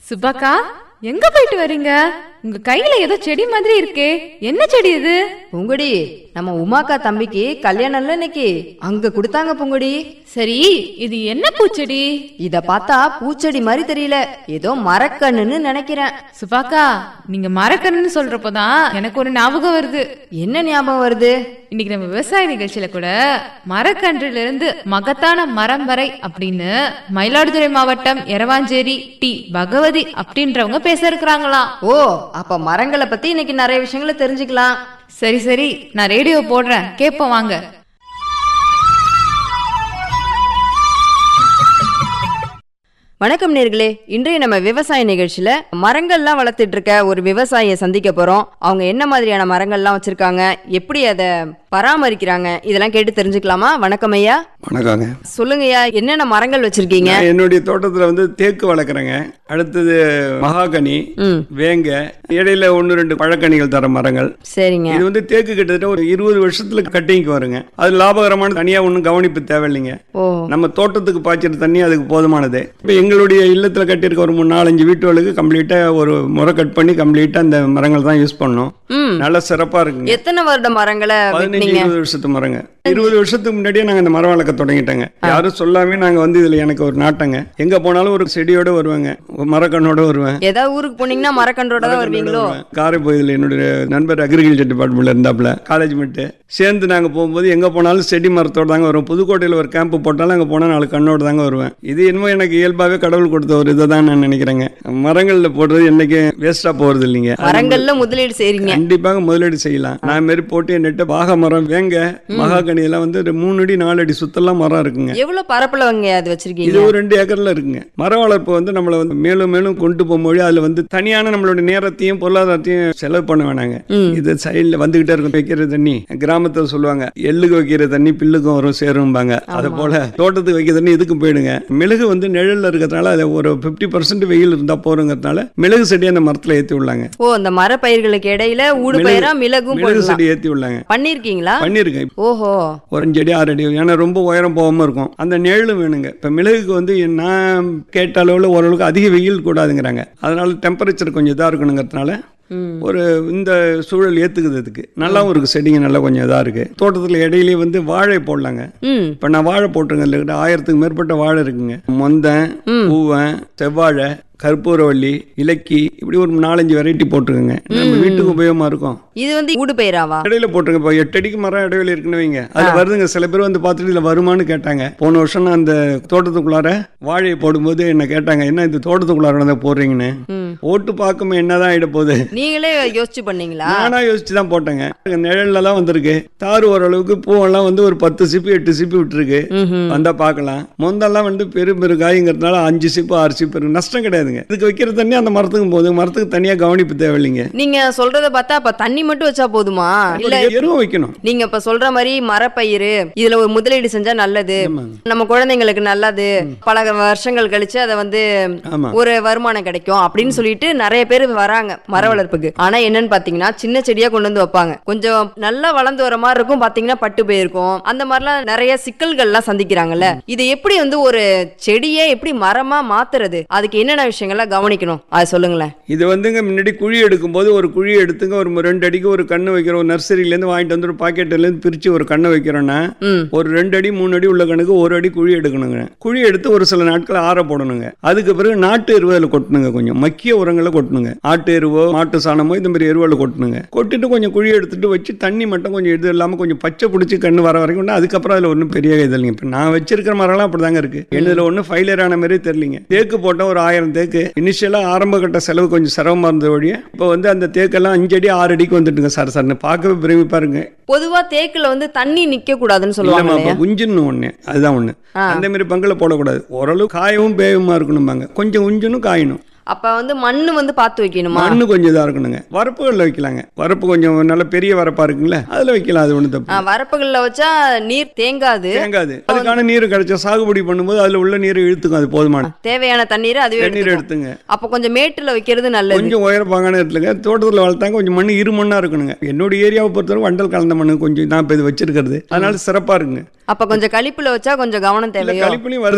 சுபாக்கா, எங்க போயிட்டு வரீங்க? உங்க கையில ஏதோ செடி மாதிரி இருக்கே, என்ன செடி இது? பூங்குடி, நம்ம உமாக்கா தம்பிக்கு கல்யாணம்ல இன்னைக்கு அங்க கொடுத்தாங்க பூங்குடி. சரி, இது என்ன பூச்செடி? இத பார்த்தா பூச்செடி மாதிரி தெரியல, ஏதோ மரக்கண்ணுன்னு நினைக்கிறேன். சுபாக்கா, நீங்க மரக்கன்னு சொல்றப்பதான் எனக்கு ஒரு ஞாபகம் வருது. என்ன ஞாபகம் வருது? இன்னைக்கு நம்ம விவசாய நிகழ்ச்சியில கூட மரக்கன்றுல இருந்து மகத்தான மரம் வரை அப்படின்னு மயிலாடுதுறை மாவட்டம் எரவாஞ்சேரி டி பகவதி அப்படின்றவங்க பேச இருக்கிறாங்களாம். ஓ, அப்ப மரங்களை பத்தி இன்னைக்கு நிறைய விஷயங்களை தெரிஞ்சுக்கலாம். சரி சரி, நான் ரேடியோ போடுறேன், கேட்போம் வாங்க. வணக்கம் நேர்களே, இன்றைய நம்ம விவசாய நிகழ்ச்சியில மரங்கள்லாம் வளர்த்துட்டு இருக்க ஒரு விவசாயியை சந்திக்க போறோம். அவங்க என்ன மாதிரியான மரங்கள்லாம் வச்சிருக்காங்க, எப்படி அதை பராமரிக்கிறாங்க, இதெல்லாம் கேட்டு தெரிஞ்சுக்கலாமா? வணக்கம் ஐயா. வணக்கங்க. சொல்லுங்கய்யா, என்னென்ன மரங்கள் வச்சிருக்கீங்க? என்னுடைய தோட்டத்துல தேக்கு வளர்க்குறேங்க. அடுத்தது மகாகனி, வேங்க, இடையில 1-2 பழக்கனிகள் தர மரங்கள். சரிங்க. இது தேக்கு கிட்டத்தட்ட ஒரு 20 வருஷத்துல கட்டிங்க்கு வருங்க. அது லாபகரமான, தனியா ஒன்றும் கவனிப்பு தேவையில்லைங்க. நம்ம தோட்டத்துக்கு பாய்ச்சிற தண்ணி அதுக்கு போதுமானது. இப்போ எங்களுடைய இல்லத்துல கட்டியிருக்க ஒரு 3-4-5 வீட்டுகளுக்கு கம்ப்ளீட்டா ஒரு முறை கட் பண்ணி கம்ப்ளீட்டா அந்த மரங்கள் தான் யூஸ் பண்ணோம். நல்ல சிறப்பா இருக்குங்க. எத்தனை வருட மரங்களை? 15-20 வருஷத்து மரங்க. 20 வருஷத்துக்கு முன்னாடியே நாங்க இந்த மரம் வளர்க்க தொடங்கிட்டோங்க. யாரும் சொல்லாமே நாங்க இதுல எனக்கு ஒரு நாட்டங்க. எங்க போனாலும் ஒரு செடியோட வருவாங்க, மரக்கண்ணோட வருவேன். ஏதாவது ஊருக்கு போனீங்கன்னா மரக்கன்றோட தான் வருவீங்களோ? காரைப்பகுதியில் என்னுடைய நண்பர் அக்ரிகல்ச்சர் டிபார்ட்மெண்ட்ல இருந்தாப்புல, காலேஜ் மட்டும் சேர்ந்து நாங்க போகும்போது எங்க போனாலும் செடி மரத்தோட தாங்க வருவோம். புதுக்கோட்டையில் ஒரு கேம்ப் போட்டாலும் அங்க போனா 4 கண்ணோட தாங்க வருவேன். இது என்னமோ எனக்கு இயல்பாவே கடவுள் கொடுத்த ஒரு இதை தான் நான் நினைக்கிறேங்க. மரங்கள்ல போடுறது என்னைக்கு வேஸ்டா போறது இல்லைங்க. மரங்கள்ல முதலீடு செய்றீங்க? கண்டிப்பாக முதலீடு செய்யலாம். நான் மாரி போட்டு நெட்டு பாக மரம், வேங்க, மகாகனி எல்லாம் 3 அடி 4 அடி சுத்தலாம் மரம் இருக்குங்க. எவ்வளவு பரப்புல அது வச்சிருக்கீங்க? இது ஒரு 2 ஏக்கர்ல இருக்குங்க. மர வளர்ப்பு நம்மள மேலும் மேலும் கொண்டு போகும்போது அதுல தனியான நம்மளோட நேரத்தையும் பொருளாதாரத்தையும் செலவு பண்ண வேணாங்க. இது சைட்ல வந்துகிட்டே இருக்கும். வைக்கிற தண்ணி கிராமத்துல சொல்லுவாங்க, எள்ளுக்கு வைக்கிற தண்ணி பில்லுக்கும் வரும் சேரும்பாங்க. அது போல தோட்டத்துக்கு வைக்கிற தண்ணி இதுக்கும் போயிடுங்க. மிளகு நிழல்ல இருக்கிறதுனால அது ஒரு 50% வெயில் இருந்தா போறதுனால மிளகு செடி அந்த மரத்துல ஏத்தி விடலாங்க. ஓ, அந்த மர பயிர்களுக்கு இடையில ஊடு பயிரா மிளகு செடி ஏத்தி விடலாங்க. பண்ணிருக்கீங்களா? பண்ணிருக்கேன். ஓஹோ. ஒரு 5 அடி 6 அடி, ஏன்னா ரொம்ப உயரம் போகாம இருக்கும். அந்த நிழலும் வேணுங்க. இப்ப மிளகுக்கு நான் கேட்ட அளவுல ஓரளவுக்கு அதிக வெயில் கூடாதுங்கிறாங்க. அதனால டெம்பரேச்சர் கொஞ்சம் இதா இருக்கணுங்கிறதுனால ஒரு இந்த சூழல் ஏத்துக்கிறதுக்கு நல்லாவும் இருக்கு. செடிங்க நல்லா கொஞ்சம் இதா இருக்கு. தோட்டத்துல இடையிலேயே வாழை போடலாங்க. இப்ப நான் வாழை போட்டுருங்க, 1000க்கு மேற்பட்ட வாழை இருக்குங்க. மொந்தன், பூவன், செவ்வாழை, கற்பூரவள்ளி, இலக்கி, இப்படி ஒரு 4-5 வெரைட்டி போட்டுருங்க. நம்ம வீட்டுக்கு உபயோகமா இருக்கும். இது ஊடு பயிராவா? இடையில போட்டுருங்க. இப்போ 8 அடிக்கு மரம் இடைவெளி இருக்குன்னு வைங்க, அது வருதுங்க. சில பேர் பார்த்துட்டு இதுல வருமானு கேட்டாங்க. போன வருஷம் நான் அந்த தோட்டத்துக்குள்ளார வாழையை போடும்போது என்ன கேட்டாங்க, என்ன இந்த தோட்டத்துக்குள்ளார போடுறீங்கன்னு. போட்டு பார்க்கும் என்னதான் ஆயிட போகுது. நீங்களே யோசிச்சு பண்ணீங்களா? நானா யோசிச்சு தான் போட்டேங்க. நிழல்லாம் வந்திருக்கு. தாறு ஓரளவுக்கு பூவெல்லாம் ஒரு 10 சிப்பு 8 சிப்பு விட்டுருக்கு. வந்தா பார்க்கலாம். மொந்தெல்லாம் பெரு காய்ங்கிறதுனால 5 சிப்பு 6 சிப்பு இருக்கு. நஷ்டம் கிடையாது. இதுக்கு வைக்கிற தண்ணி அந்த மரத்துக்கு போகுது. மரத்துக்கு தனியா கவனிப்பு தேவையில்லைங்க. நீங்க சொல்றத பார்த்தா அப்ப தண்ணி மட்டும் வச்சா போதுமா? இல்ல எருவும் வைக்கணும். நீங்க இப்ப சொல்ற மாதிரி மரப்பயிறு இதுல ஒரு முதலீடு செஞ்சா நல்லது, நம்ம குழந்தைங்களுக்கு நல்லது, பல வருஷங்கள் கழிச்சு அதை ஒரு வருமானம் கிடைக்கும் அப்படின்னு சொல்லிட்டு நிறைய பேர் வராங்க மர வளர்ப்புக்கு. ஆனா என்னன்னு பாத்தீங்கன்னா சின்ன செடியா கொண்டு வைப்பாங்க. கொஞ்சம் நல்லா வளர்ந்து வர மாதிரி இருக்கும், பாத்தீங்கன்னா பட்டு போயிருக்கும். அந்த மாதிரிலாம் நிறைய சிக்கல்கள்லாம் சந்திக்கிறாங்கல்ல. இது எப்படி ஒரு செடியை எப்படி மரமா மாத்துறது, அதுக்கு என்னென்ன விஷயங்கள்லாம் கவனிக்கணும், அதை சொல்லுங்களேன். இது முன்னாடி குழி எடுக்கும் போது ஒரு குழி எடுத்துங்க. ஒரு 2 அடிக்கு ஒரு கண்ணு வைக்கிறோம். ஒரு நர்சரியில இருந்து வாங்கிட்டு ஒரு பாக்கெட்ல இருந்து பிரிச்சு ஒரு கண்ணு வைக்கிறோம்னா ஒரு 2 அடி 3 அடி உள்ள கண்ணுக்கு 1 அடி குழி எடுக்கணுங்க. குழி எடுத்து ஒரு சில நாட்கள் ஆற போடணுங்க. அதுக்கு பிறகு நாட்டு எருவல கொட்டணுங்க. கொஞ்சம் மக்கிய உரங்களை கொட்டணுங்க. ஆட்டு எருவோ மாட்டு சாணமோ இந்த மாதிரி எருவல கொட்டணுங்க. கொட்டிட்டு கொஞ்சம் குழி எடுத்துட்டு வச்சு தண்ணி மட்டும் கொஞ்சம் இது இல்லாம கொஞ்சம் பச்சை பிடிச்சி கண்ணு வர வரைக்கும். அதுக்கப்புறம் அதுல ஒன்றும் பெரிய இது இல்லைங்க. இப்ப நான் வச்சிருக்கிற மரம்லாம் அப்படிதாங்க இருக்கு. என்னதுல ஒன்றும் ஃபைலர் ஆன மாதிரி தெரியலீங்க. தேக்கு போட்ட ஒரு 1000 தேக்கு இனிஷியலா ஆரம்ப கட்ட செலவு கொஞ்சம் சிரமமா இருந்த வழியே இப்போ அந்த தேக்கெல்லாம் 5 அடி 6 அடிக்கு வந்துட்டுங்க. சார் சார்னு பார்க்கவே பிரமிப்பா இருங்க. பொதுவா தேக்குல தண்ணி நிக்க கூடாதுன்னு சொல்லுவாங்க. உஞ்சுன்னு ஒண்ணு, அதுதான் ஒண்ணு. அந்த மாதிரி பங்குல போடக்கூடாது. ஓரளவு காயவும் பேயவுமா இருக்கணும்பாங்க. கொஞ்சம் உஞ்சுன்னு காயணும். அப்ப மண்ணு பார்த்து வைக்கணுமா? மண்ணு கொஞ்சம் இதா இருக்கணுங்க. வரப்புகள்ல வைக்கலாங்க. வரப்பு கொஞ்சம் நல்ல பெரிய வரப்பா இருக்குங்களா, அதுல வைக்கலாம். அது ஒண்ணு தப்பு. வரப்புகள்ல வச்சா நீர் தேங்காது. அதுக்கான நீர் கிடைச்சா சாகுபடி பண்ணும்போது அதுல உள்ள நீரை இழுத்துக்கும். அது போதுமான தேவையான தண்ணீர் அதுவே நீர் எடுத்துங்க. அப்ப கொஞ்சம் மேட்டுல வைக்கிறது நல்லது. கொஞ்சம் உயரப்பாங்கான இடத்துலங்க. தோட்டத்துல வளர்த்தாங்க கொஞ்சம் மண்ணு இருமண்ணா இருக்கணுங்க. என்னோட ஏரியாவை பொறுத்தவரை வண்டல் கலந்த மண்ணு கொஞ்சம் நான் இப்ப இது வச்சிருக்கிறது, அதனால சிறப்பா இருக்குங்க. அப்ப கொஞ்சம் கழிப்புல வச்சா கொஞ்சம் கவனம் தேவை. கழிப்புலையும்